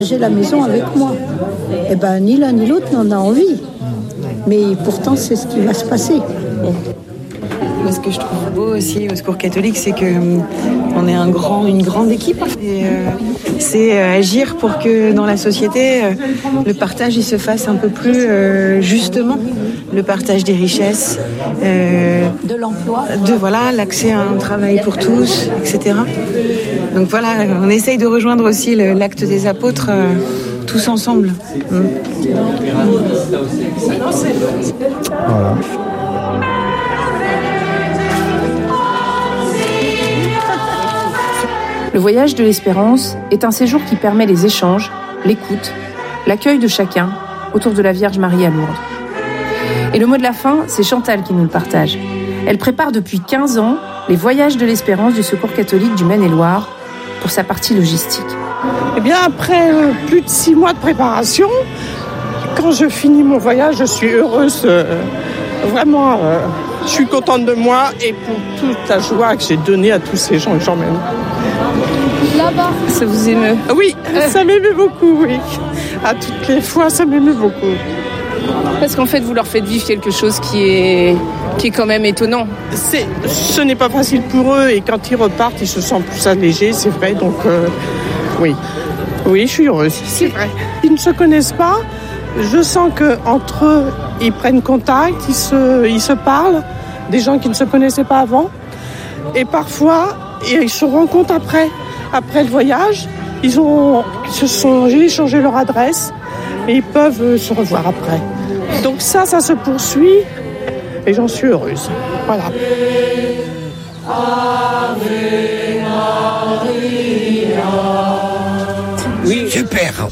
J'ai la maison avec moi. Eh ben, ni l'un ni l'autre n'en a envie. Mais pourtant, c'est ce qui va se passer. Ce que je trouve beau aussi au Secours catholique, c'est qu'on est une grande équipe. Et, c'est agir pour que dans la société, le partage il se fasse un peu plus justement. Le partage des richesses, de l'emploi, l'accès à un travail pour tous, etc. Donc voilà, on essaye de rejoindre aussi l'acte des apôtres tous ensemble. Voilà. Le voyage de l'espérance est un séjour qui permet les échanges, l'écoute, l'accueil de chacun autour de la Vierge Marie à Lourdes. Et le mot de la fin, c'est Chantal qui nous le partage. Elle prépare depuis 15 ans les voyages de l'espérance du Secours catholique du Maine-et-Loire pour sa partie logistique. Eh bien, après plus de 6 mois de préparation, quand je finis mon voyage, je suis heureuse. Vraiment, je suis contente de moi et pour toute la joie que j'ai donnée à tous ces gens que j'emmène. Là-bas, ça vous émeut? Oui, ça m'émeut beaucoup, oui. À toutes les fois, ça m'émeut beaucoup. Parce qu'en fait, vous leur faites vivre quelque chose qui est quand même étonnant. Ce n'est pas facile pour eux et quand ils repartent, ils se sentent plus allégés, c'est vrai. Donc, oui, je suis heureuse, c'est vrai. Ils ne se connaissent pas. Je sens qu'entre eux, ils prennent contact, ils se parlent, des gens qui ne se connaissaient pas avant. Et parfois, ils se rencontrent après le voyage. J'ai échangé leur adresse et ils peuvent se revoir après. Donc ça se poursuit et j'en suis heureuse. Voilà. Oui, super.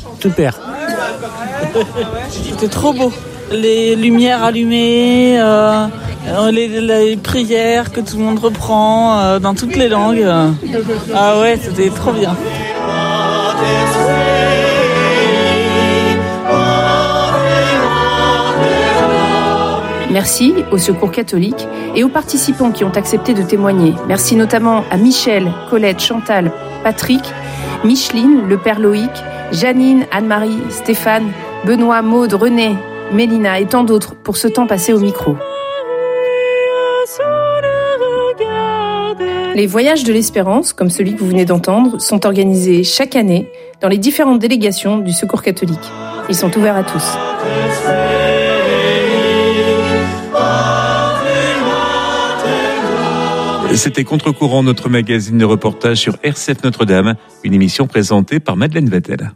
C'était trop beau. Les lumières allumées, les prières que tout le monde reprend dans toutes les langues. Ah ouais, c'était trop bien. Merci au Secours catholique et aux participants qui ont accepté de témoigner. Merci notamment à Michel, Colette, Chantal, Patrick, Micheline, le père Loïc, Janine, Anne-Marie, Stéphane, Benoît, Maude, René, Mélina et tant d'autres pour ce temps passé au micro. Les voyages de l'espérance, comme celui que vous venez d'entendre, sont organisés chaque année dans les différentes délégations du Secours catholique. Ils sont ouverts à tous. C'était Contre-courant, notre magazine de reportage sur RCF Notre-Dame, une émission présentée par Madeleine Vettel.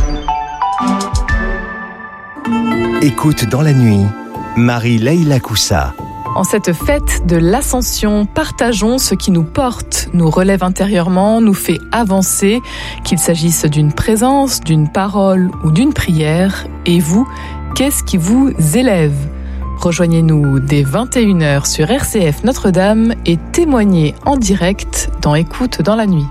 Écoute dans la nuit, Marie-Leila Coussa. En cette fête de l'Ascension, partageons ce qui nous porte, nous relève intérieurement, nous fait avancer, qu'il s'agisse d'une présence, d'une parole ou d'une prière. Et vous, qu'est-ce qui vous élève ? Rejoignez-nous dès 21h sur RCF Notre-Dame et témoignez en direct dans Écoute dans la nuit.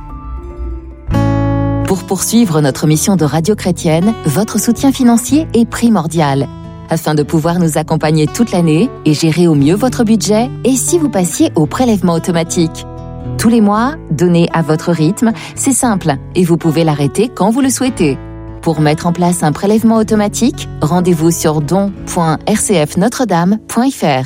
Pour poursuivre notre mission de radio chrétienne, votre soutien financier est primordial. Afin de pouvoir nous accompagner toute l'année et gérer au mieux votre budget, et si vous passiez au prélèvement automatique ? Tous les mois, donnez à votre rythme, c'est simple et vous pouvez l'arrêter quand vous le souhaitez. Pour mettre en place un prélèvement automatique, rendez-vous sur don.rcfnotredame.fr.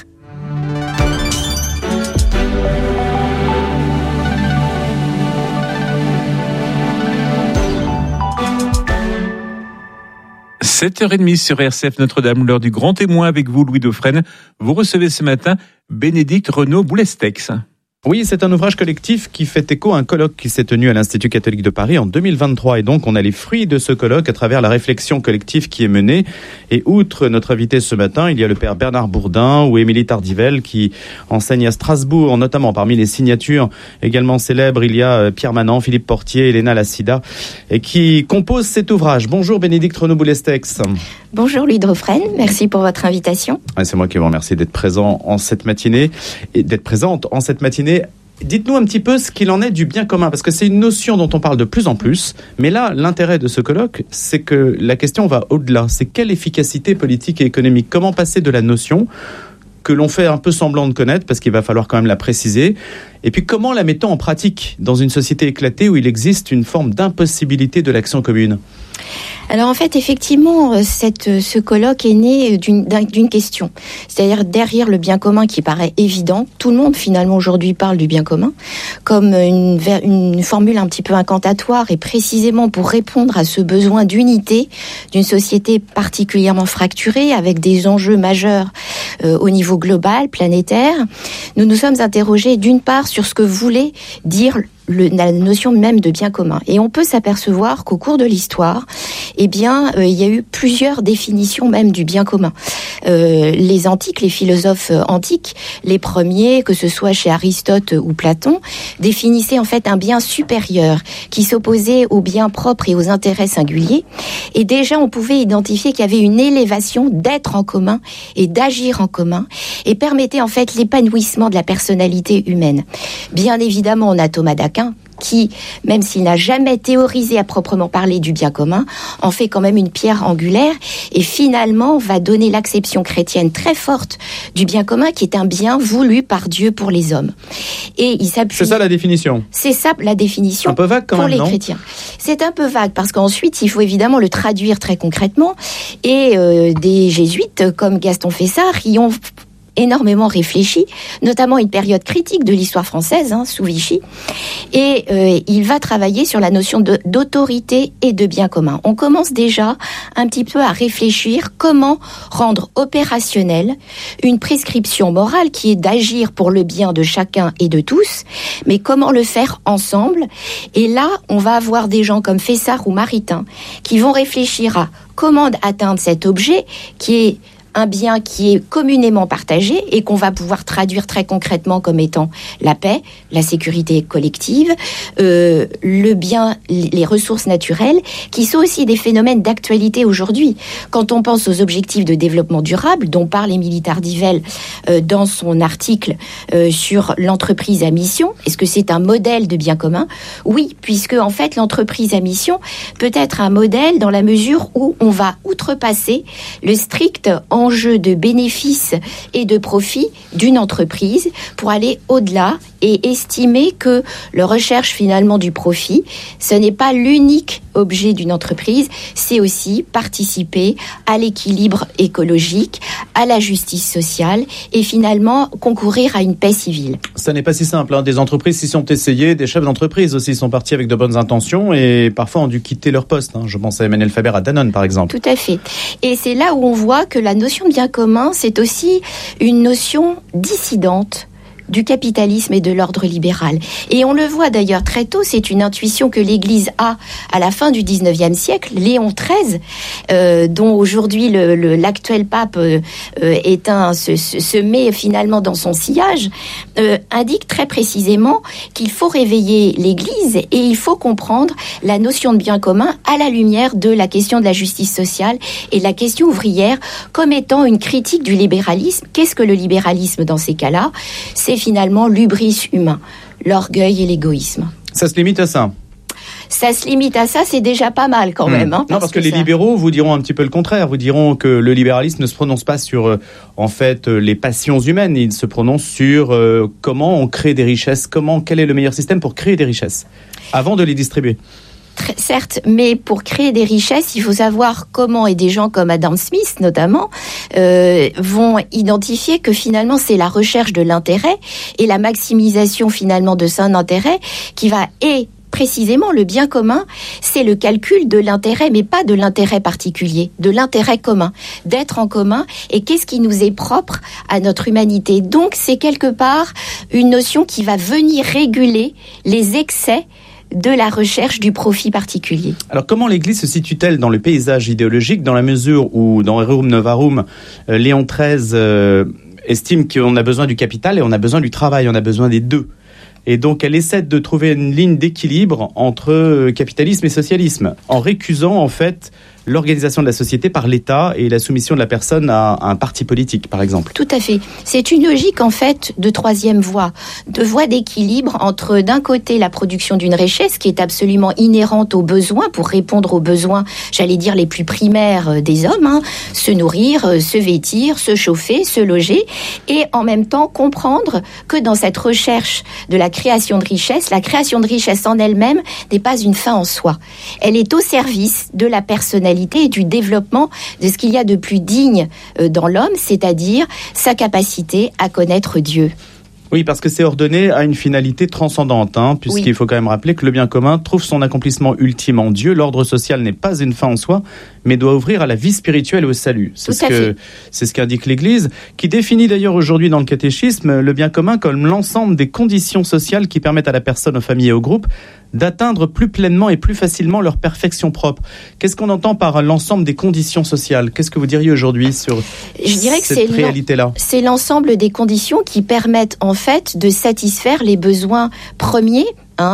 « 7h30 sur RCF Notre-Dame, l'heure du grand témoin avec vous, Louis Dauphren. Vous recevez ce matin Bénédicte Renaud Boulestex. Oui, c'est un ouvrage collectif qui fait écho à un colloque qui s'est tenu à l'Institut catholique de Paris en 2023. Et donc, on a les fruits de ce colloque à travers la réflexion collective qui est menée. Et outre notre invité ce matin, il y a le père Bernard Bourdin ou Émilie Tardivelle qui enseigne à Strasbourg, notamment parmi les signatures également célèbres. Il y a Pierre Manant, Philippe Portier, Elena Lassida, et qui composent cet ouvrage. Bonjour Bénédicte Renaud Boulestex. Bonjour Louis Dauphren, merci pour votre invitation. C'est moi qui vous remercie d'être présent en cette matinée et d'être présente en cette matinée. Dites-nous un petit peu ce qu'il en est du bien commun, parce que c'est une notion dont on parle de plus en plus. Mais là, l'intérêt de ce colloque, c'est que la question va au-delà. C'est quelle efficacité politique et économique ? Comment passer de la notion que l'on fait un peu semblant de connaître, parce qu'il va falloir quand même la préciser, et puis comment la mettons en pratique dans une société éclatée où il existe une forme d'impossibilité de l'action commune ? Alors en fait, effectivement, ce colloque est né d'une question. C'est-à-dire derrière le bien commun qui paraît évident, tout le monde finalement aujourd'hui parle du bien commun comme une formule un petit peu incantatoire et précisément pour répondre à ce besoin d'unité d'une société particulièrement fracturée avec des enjeux majeurs au niveau global, planétaire. Nous nous sommes interrogés d'une part sur ce que voulait dire la notion même de bien commun. Et on peut s'apercevoir qu'au cours de l'histoire, il y a eu plusieurs définitions même du bien commun. Les antiques, les philosophes antiques, les premiers, que ce soit chez Aristote ou Platon, définissaient en fait un bien supérieur qui s'opposait au bien propre et aux intérêts singuliers. Et déjà, on pouvait identifier qu'il y avait une élévation d'être en commun et d'agir en commun et permettait en fait l'épanouissement de la personnalité humaine. Bien évidemment, on a Thomas d'Aquin qui, même s'il n'a jamais théorisé à proprement parler du bien commun, en fait quand même une pierre angulaire et finalement va donner l'acception chrétienne très forte du bien commun qui est un bien voulu par Dieu pour les hommes. Et il s'appuie... C'est ça la définition. C'est ça la définition. Un peu vague quand pour même, les chrétiens. C'est un peu vague parce qu'ensuite il faut évidemment le traduire très concrètement et des jésuites comme Gaston Fessard y ont énormément réfléchi, notamment une période critique de l'histoire française, sous Vichy, et il va travailler sur la notion d'autorité et de bien commun. On commence déjà un petit peu à réfléchir comment rendre opérationnelle une prescription morale qui est d'agir pour le bien de chacun et de tous, mais comment le faire ensemble. Et là, on va avoir des gens comme Fessard ou Maritain qui vont réfléchir à comment atteindre cet objet qui est un bien qui est communément partagé et qu'on va pouvoir traduire très concrètement comme étant la paix, la sécurité collective, le bien, les ressources naturelles, qui sont aussi des phénomènes d'actualité aujourd'hui. Quand on pense aux objectifs de développement durable, dont parle Émilie Tardivelle dans son article sur l'entreprise à mission, est-ce que c'est un modèle de bien commun ? Oui, puisque en fait l'entreprise à mission peut être un modèle dans la mesure où on va outrepasser le strict enjeu de bénéfices et de profit d'une entreprise pour aller au-delà et estimer que la recherche finalement du profit, ce n'est pas l'unique objet d'une entreprise, c'est aussi participer à l'équilibre écologique, à la justice sociale et finalement concourir à une paix civile. Ça n'est pas si simple. Des entreprises s'y sont essayées, des chefs d'entreprise aussi sont partis avec de bonnes intentions et parfois ont dû quitter leur poste. Je pense à Emmanuel Faber à Danone par exemple. Tout à fait. Et c'est là où on voit que la notion de bien commun, c'est aussi une notion dissidente du capitalisme et de l'ordre libéral. Et on le voit d'ailleurs très tôt, c'est une intuition que l'Église a à la fin du 19e siècle. Léon XIII, dont aujourd'hui l'actuel pape se met finalement dans son sillage, indique très précisément qu'il faut réveiller l'Église et il faut comprendre la notion de bien commun à la lumière de la question de la justice sociale et de la question ouvrière comme étant une critique du libéralisme. Qu'est-ce que le libéralisme dans ces cas-là ? C'est finalement l'hubris humain, l'orgueil et l'égoïsme. Ça se limite à ça ? Ça se limite à ça, c'est déjà pas mal quand même. Non, parce que les libéraux vous diront un petit peu le contraire. Vous diront que le libéralisme ne se prononce pas sur, les passions humaines. Il se prononce sur comment on crée des richesses, quel est le meilleur système pour créer des richesses, avant de les distribuer. Certes, mais pour créer des richesses, il faut savoir comment, et des gens comme Adam Smith notamment, vont identifier que finalement c'est la recherche de l'intérêt et la maximisation finalement de son intérêt qui va précisément, le bien commun, c'est le calcul de l'intérêt, mais pas de l'intérêt particulier, de l'intérêt commun, d'être en commun, et qu'est-ce qui nous est propre à notre humanité. Donc, c'est quelque part une notion qui va venir réguler les excès de la recherche du profit particulier. Alors, comment l'Église se situe-t-elle dans le paysage idéologique, dans la mesure où, dans Rerum Novarum, Léon XIII estime qu'on a besoin du capital et on a besoin du travail, on a besoin des deux. Et donc, elle essaie de trouver une ligne d'équilibre entre capitalisme et socialisme, en récusant, en fait, l'organisation de la société par l'État et la soumission de la personne à un parti politique, par exemple. Tout à fait. C'est une logique, en fait, de troisième voie, de voie d'équilibre entre, d'un côté, la production d'une richesse qui est absolument inhérente aux besoins, pour répondre aux besoins, j'allais dire, les plus primaires des hommes, se nourrir, se vêtir, se chauffer, se loger, et en même temps comprendre que dans cette recherche de la création de richesse en elle-même n'est pas une fin en soi. Elle est au service de la personnalité et du développement de ce qu'il y a de plus digne dans l'homme, c'est-à-dire sa capacité à connaître Dieu. Oui, parce que c'est ordonné à une finalité transcendante, puisqu'il faut quand même rappeler que le bien commun trouve son accomplissement ultime en Dieu. L'ordre social n'est pas une fin en soi, mais doit ouvrir à la vie spirituelle et au salut. C'est ce qu'indique l'Église, qui définit d'ailleurs aujourd'hui dans le catéchisme le bien commun comme l'ensemble des conditions sociales qui permettent à la personne, aux familles et aux groupes d'atteindre plus pleinement et plus facilement leur perfection propre. Qu'est-ce qu'on entend par l'ensemble des conditions sociales ? Qu'est-ce que vous diriez aujourd'hui sur cette réalité-là ? C'est l'ensemble des conditions qui permettent en fait de satisfaire les besoins premiers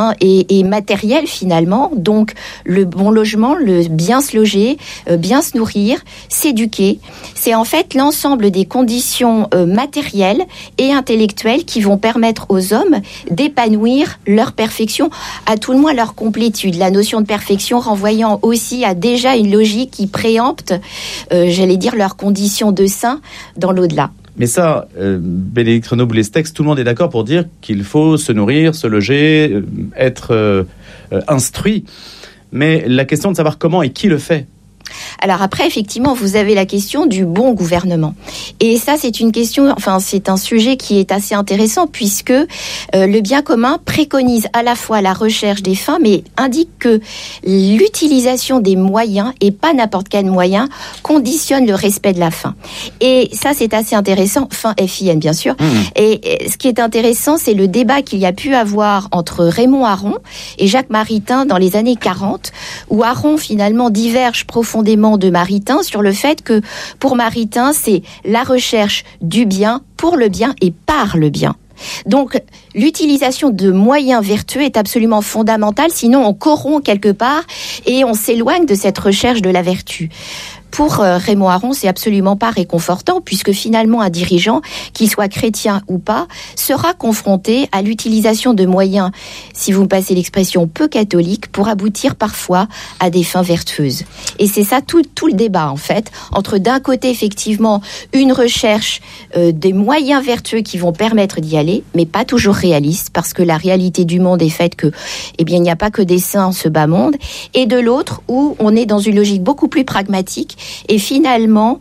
et matériel finalement, donc le bon logement, le bien se loger, bien se nourrir, s'éduquer. C'est en fait l'ensemble des conditions matérielles et intellectuelles qui vont permettre aux hommes d'épanouir leur perfection, à tout le moins leur complétude. La notion de perfection renvoyant aussi à déjà une logique qui préempte, j'allais dire, leurs conditions de saint dans l'au-delà. Mais ça, Bénédicte Renaud-Boulez-Tex, tout le monde est d'accord pour dire qu'il faut se nourrir, se loger, être instruit. Mais la question de savoir comment et qui le fait. Alors après, effectivement, vous avez la question du bon gouvernement. Et ça, c'est une question, c'est un sujet qui est assez intéressant puisque le bien commun préconise à la fois la recherche des fins, mais indique que l'utilisation des moyens, et pas n'importe quel moyen, conditionne le respect de la fin. Et ça, c'est assez intéressant. Fin FIN, bien sûr. Et ce qui est intéressant, c'est le débat qu'il y a pu avoir entre Raymond Aron et Jacques Maritain dans les années 40, où Aron, finalement, diverge profondément de Maritain sur le fait que pour Maritain, c'est la recherche du bien pour le bien et par le bien. Donc, l'utilisation de moyens vertueux est absolument fondamentale, sinon on corrompt quelque part et on s'éloigne de cette recherche de la vertu. Pour Raymond Aron, c'est absolument pas réconfortant puisque finalement un dirigeant, qu'il soit chrétien ou pas, sera confronté à l'utilisation de moyens, si vous me passez l'expression, peu catholiques pour aboutir parfois à des fins vertueuses. Et c'est ça tout le débat en fait, entre d'un côté effectivement une recherche des moyens vertueux qui vont permettre d'y aller, mais pas toujours réaliste parce que la réalité du monde est faite que, il n'y a pas que des saints en ce bas monde, et de l'autre où on est dans une logique beaucoup plus pragmatique. Et finalement,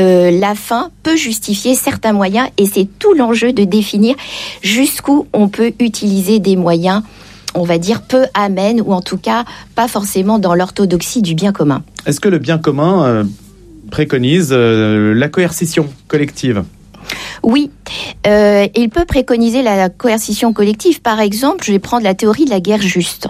la fin peut justifier certains moyens et c'est tout l'enjeu de définir jusqu'où on peut utiliser des moyens, on va dire, peu amènes ou en tout cas pas forcément dans l'orthodoxie du bien commun. Est-ce que le bien commun préconise la coercition collective ? Oui, il peut préconiser la coercition collective. Par exemple, je vais prendre la théorie de la guerre juste.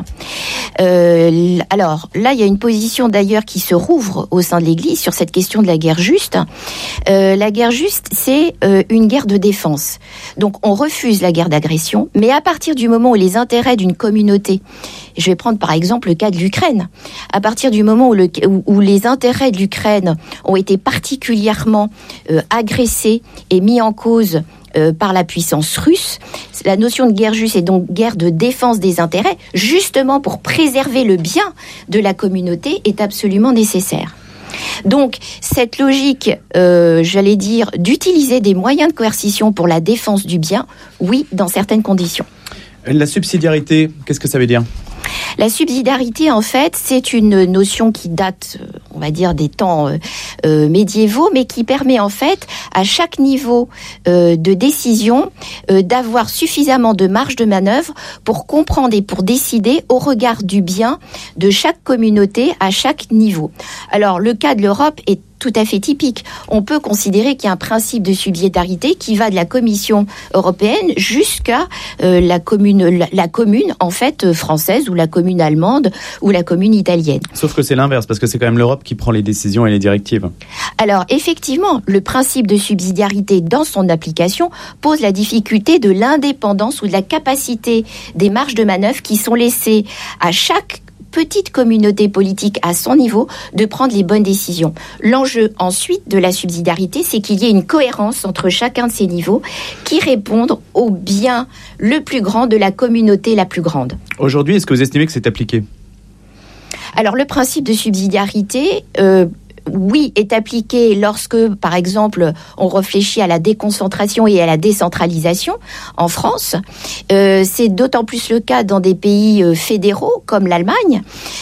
Alors là, il y a une position d'ailleurs qui se rouvre au sein de l'Église sur cette question de la guerre juste. La guerre juste, c'est une guerre de défense. Donc on refuse la guerre d'agression, mais à partir du moment où les intérêts d'une communauté, je vais prendre par exemple le cas de l'Ukraine, à partir du moment où les intérêts de l'Ukraine ont été particulièrement agressés et mis en cause par la puissance russe, la notion de guerre juste est donc guerre de défense des intérêts, justement pour préserver le bien de la communauté, est absolument nécessaire. Donc, cette logique, j'allais dire, d'utiliser des moyens de coercition pour la défense du bien, oui, dans certaines conditions. La subsidiarité, qu'est-ce que ça veut dire ? La subsidiarité, en fait, c'est une notion qui date, on va dire, des temps médiévaux, mais qui permet, en fait, à chaque niveau de décision d'avoir suffisamment de marge de manœuvre pour comprendre et pour décider au regard du bien de chaque communauté à chaque niveau. Alors, le cas de l'Europe est tout à fait typique. On peut considérer qu'il y a un principe de subsidiarité qui va de la Commission européenne jusqu'à la commune en fait française ou la commune allemande ou la commune italienne. Sauf que c'est l'inverse parce que c'est quand même l'Europe qui prend les décisions et les directives. Alors effectivement, le principe de subsidiarité dans son application pose la difficulté de l'indépendance ou de la capacité des marges de manœuvre qui sont laissées à chaque petite communauté politique à son niveau de prendre les bonnes décisions. L'enjeu ensuite de la subsidiarité, c'est qu'il y ait une cohérence entre chacun de ces niveaux qui répondent au bien le plus grand de la communauté la plus grande. Aujourd'hui, est-ce que vous estimez que c'est appliqué ? Alors, le principe de subsidiarité, oui, est appliqué lorsque, par exemple, on réfléchit à la déconcentration et à la décentralisation en France. C'est d'autant plus le cas dans des pays fédéraux comme l'Allemagne.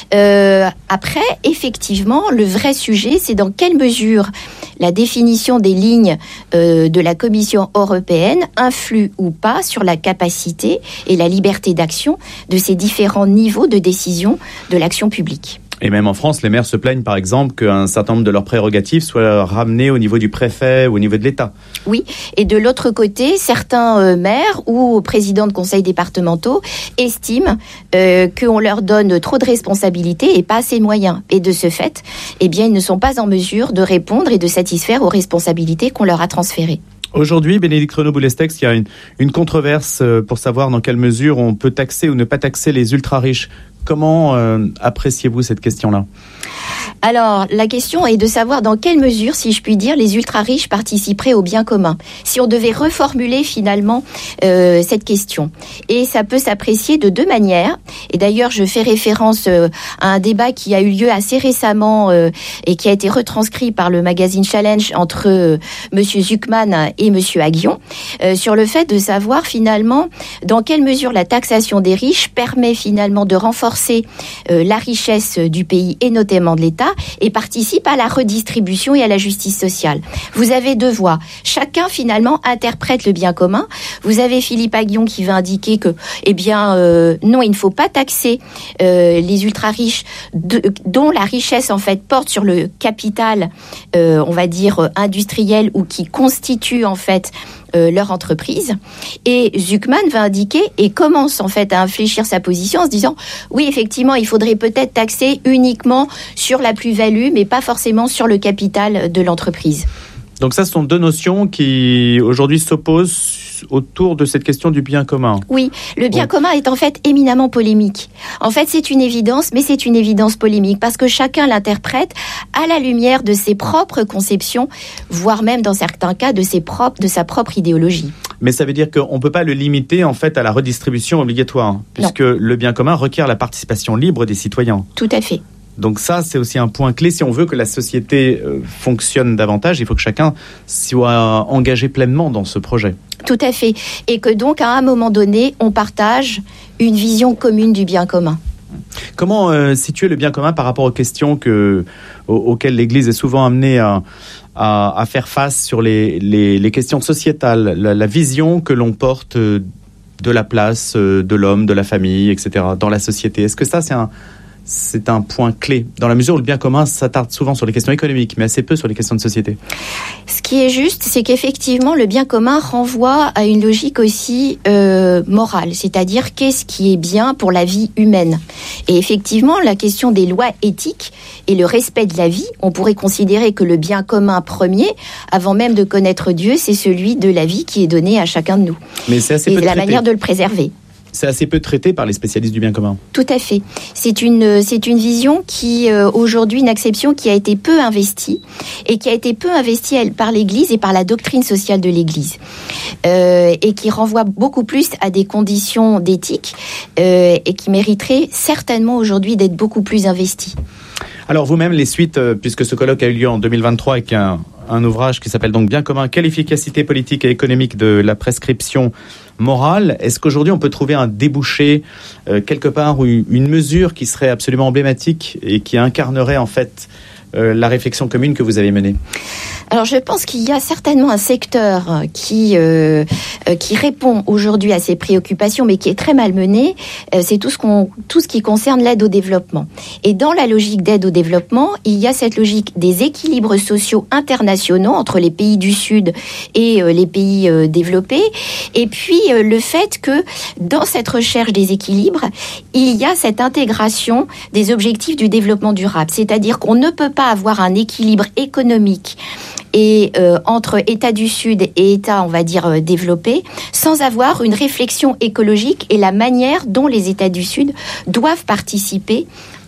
Après, effectivement, le vrai sujet, c'est dans quelle mesure la définition des lignes de la Commission européenne influe ou pas sur la capacité et la liberté d'action de ces différents niveaux de décision de l'action publique. Et même en France, les maires se plaignent par exemple qu'un certain nombre de leurs prérogatives soient ramenées au niveau du préfet ou au niveau de l'État. Oui, et de l'autre côté, certains maires ou présidents de conseils départementaux estiment qu'on leur donne trop de responsabilités et pas assez de moyens. Et de ce fait, eh bien, ils ne sont pas en mesure de répondre et de satisfaire aux responsabilités qu'on leur a transférées. Aujourd'hui, Bénédicte Renaud-Boulestex, il y a une controverse pour savoir dans quelle mesure on peut taxer ou ne pas taxer les ultra-riches. Comment appréciez-vous cette question-là ? Alors, la question est de savoir dans quelle mesure, si je puis dire, les ultra-riches participeraient au bien commun. Si on devait reformuler finalement cette question. Et ça peut s'apprécier de deux manières. Et d'ailleurs, je fais référence à un débat qui a eu lieu assez récemment et qui a été retranscrit par le magazine Challenge entre Monsieur Zuckman et Monsieur Aguillon sur le fait de savoir finalement dans quelle mesure la taxation des riches permet finalement de renforcer la richesse du pays et notamment de l'État et participe à la redistribution et à la justice sociale. Vous avez deux voies. Chacun finalement interprète le bien commun. Vous avez Philippe Aguillon qui va indiquer que, non, il ne faut pas taxer les ultra-riches dont la richesse en fait porte sur le capital, on va dire industriel ou qui constitue en fait leur entreprise. Et Zuckman va indiquer et commence en fait à infléchir sa position en se disant oui, effectivement, il faudrait peut-être taxer uniquement sur la plus-value, mais pas forcément sur le capital de l'entreprise. Donc ça, ce sont deux notions qui aujourd'hui s'opposent autour de cette question du bien commun. Oui, le bien commun est en fait éminemment polémique. En fait, c'est une évidence, mais c'est une évidence polémique parce que chacun l'interprète à la lumière de ses propres conceptions, voire même dans certains cas de sa propre idéologie. Mais ça veut dire qu'on ne peut pas le limiter en fait à la redistribution obligatoire, puisque le bien commun requiert la participation libre des citoyens. Tout à fait. Donc ça, c'est aussi un point clé. Si on veut que la société fonctionne davantage, il faut que chacun soit engagé pleinement dans ce projet. Tout à fait. Et que donc, à un moment donné, on partage une vision commune du bien commun. Comment situer le bien commun par rapport aux questions auxquelles l'Église est souvent amenée à faire face sur les questions sociétales, la vision que l'on porte de la place de l'homme, de la famille, etc., dans la société. Est-ce que ça, c'est un point clé, dans la mesure où le bien commun s'attarde souvent sur les questions économiques, mais assez peu sur les questions de société. Ce qui est juste, c'est qu'effectivement, le bien commun renvoie à une logique aussi morale, c'est-à-dire qu'est-ce qui est bien pour la vie humaine. Et effectivement, la question des lois éthiques et le respect de la vie, on pourrait considérer que le bien commun premier, avant même de connaître Dieu, c'est celui de la vie qui est donné à chacun de nous. Mais c'est assez peu traité. Et la manière de le préserver. C'est assez peu traité par les spécialistes du bien commun. Tout à fait. C'est une vision qui, aujourd'hui, une acception qui a été peu investie et qui a été peu investie par l'Église et par la doctrine sociale de l'Église. Et qui renvoie beaucoup plus à des conditions d'éthique et qui mériterait certainement aujourd'hui d'être beaucoup plus investie. Alors vous-même, les suites, puisque ce colloque a eu lieu en 2023 avec un ouvrage qui s'appelle donc Bien commun, quelle efficacité politique et économique de la prescription morale. Est-ce qu'aujourd'hui on peut trouver un débouché quelque part ou une mesure qui serait absolument emblématique et qui incarnerait en fait la réflexion commune que vous avez menée ? Alors je pense qu'il y a certainement un secteur qui répond aujourd'hui à ces préoccupations, mais qui est très malmené. C'est tout ce qui concerne l'aide au développement. Et dans la logique d'aide au développement, il y a cette logique des équilibres sociaux internationaux entre les pays du Sud et les pays développés. Et puis le fait que dans cette recherche des équilibres, il y a cette intégration des objectifs du développement durable. C'est-à-dire qu'on ne peut pas avoir un équilibre économique et entre États du Sud et États, on va dire, développés, sans avoir une réflexion écologique et la manière dont les États du Sud doivent participer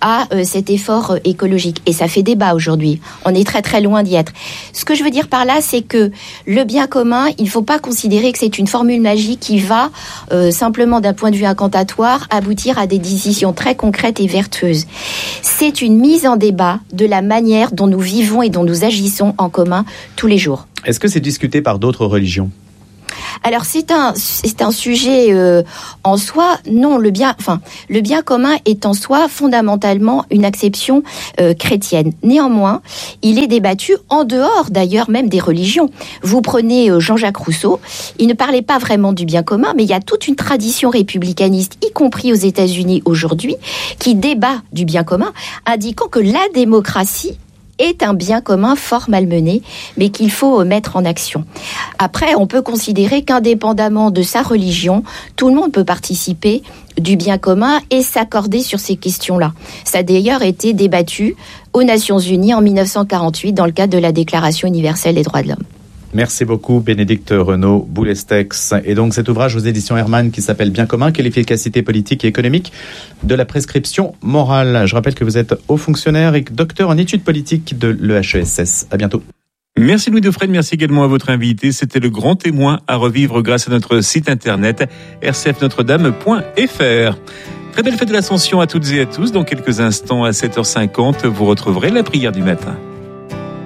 à cet effort écologique. Et ça fait débat aujourd'hui. On est très très loin d'y être. Ce que je veux dire par là, c'est que le bien commun, il ne faut pas considérer que c'est une formule magique qui va simplement d'un point de vue incantatoire aboutir à des décisions très concrètes et vertueuses. C'est une mise en débat de la manière dont nous vivons et dont nous agissons en commun tous les jours. Est-ce que c'est discuté par d'autres religions ? Alors c'est un sujet en soi. Non, le bien commun est en soi fondamentalement une acception chrétienne. Néanmoins, il est débattu en dehors d'ailleurs même des religions. Vous prenez Jean-Jacques Rousseau, il ne parlait pas vraiment du bien commun, mais il y a toute une tradition républicaniste, y compris aux États-Unis aujourd'hui, qui débat du bien commun, indiquant que la démocratie est un bien commun fort malmené, mais qu'il faut mettre en action. Après, on peut considérer qu'indépendamment de sa religion, tout le monde peut participer du bien commun et s'accorder sur ces questions-là. Ça a d'ailleurs été débattu aux Nations Unies en 1948 dans le cadre de la Déclaration universelle des droits de l'homme. Merci beaucoup Bénédicte Renaud Boulestex. Et donc cet ouvrage aux éditions Hermann qui s'appelle Bien commun, quelle efficacité politique et économique de la prescription morale. Je rappelle que vous êtes haut fonctionnaire et docteur en études politiques de l'EHESS. À bientôt. Merci Louis Dauphren, merci également à votre invité. C'était le grand témoin à revivre grâce à notre site internet rcfnotredame.fr. Très belle fête de l'Ascension à toutes et à tous. Dans quelques instants à 7h50, vous retrouverez la prière du matin.